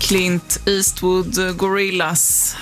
Clint Eastwood, Gorillaz.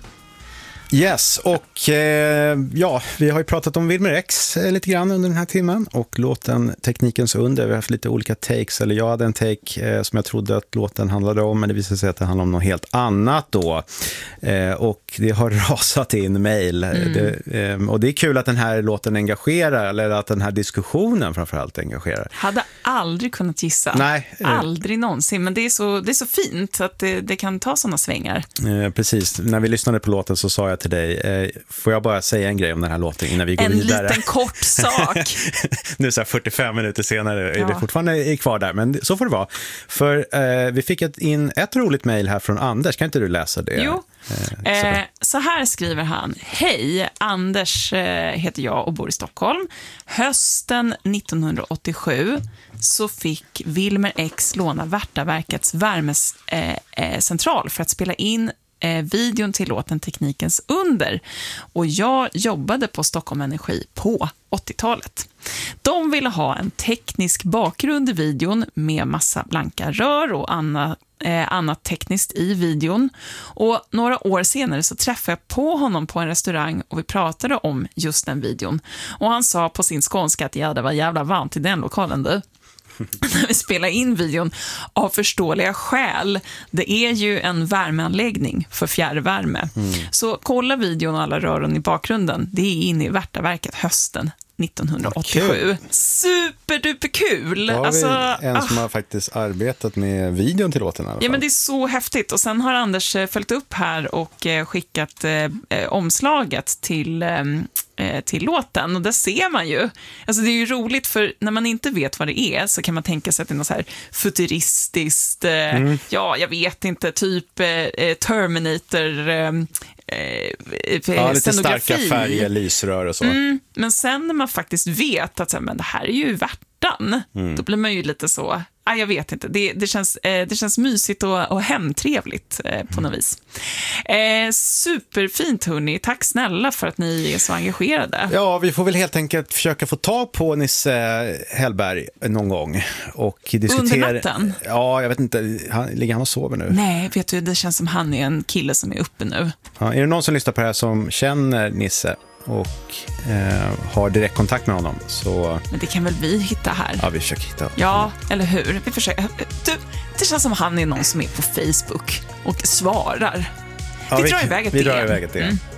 Yes, och ja, vi har ju pratat om Wilmer X lite grann under den här timmen och låten Teknikens under. Vi har haft lite olika takes, eller jag hade en take som jag trodde att låten handlade om, men det visade sig att det handlade om något helt annat då. Och det har rasat in mejl. Och det är kul att den här låten engagerar, eller att den här diskussionen framförallt engagerar. Hade aldrig kunnat gissa. Nej. Aldrig någonsin, men det är så fint att det kan ta sådana svängar. Precis, när vi lyssnade på låten så sa jag till dig, får jag bara säga en grej om den här låten innan vi går vidare? En liten kort sak. Nu så här 45 minuter senare är vi fortfarande kvar där, men så får det vara. För vi fick in ett roligt mejl här från Anders, kan inte du läsa det? Jo, så här skriver han. Hej, Anders heter jag och bor i Stockholm. Hösten 1987 så fick Wilmer X låna Värtaverkets värmecentral för att spela in videon till låten Teknikens under, och jag jobbade på Stockholm Energi på 80-talet. De ville ha en teknisk bakgrund i videon med massa blanka rör och annat tekniskt i videon, och några år senare så träffade jag på honom på en restaurang och vi pratade om just den videon, och han sa på sin skånska att det var jävla varmt i den lokalen du. När vi spelar in videon av förståeliga skäl. Det är ju en värmeanläggning för fjärrvärme. Så kolla videon och alla rören i bakgrunden. Det är inne i Värtaverket hösten 1987. Superduperkul! Då har vi en som har faktiskt arbetat med videon till låten i alla fall. Ja, men det är så häftigt. Och sen har Anders följt upp här och skickat omslaget till låten, och där ser man ju, alltså det är ju roligt, för när man inte vet vad det är så kan man tänka sig att det är något så här futuristiskt, ja, jag vet inte, typ Terminator lite starka färger, lysrör och så. Men sen när man faktiskt vet att men det här är ju Värtan, då blir man ju lite så, jag vet inte, det känns mysigt och hemtrevligt på något vis. Superfint hörni, tack snälla för att ni är så engagerade. Ja, vi får väl helt enkelt försöka få tag på Nisse Hellberg någon gång och diskutera. Under natten? Ja, jag vet inte, ligger han och sover nu? Nej, vet du, det känns som han är en kille som är uppe nu. Ja, är det någon som lyssnar på det här som känner Nisse och har direkt kontakt med honom, så... Men det kan väl vi hitta här? Ja, vi försöker hitta. Ja, eller hur? Vi försöker. Du, det känns som han är någon som är på Facebook och svarar. Ja, vi drar iväg ett det.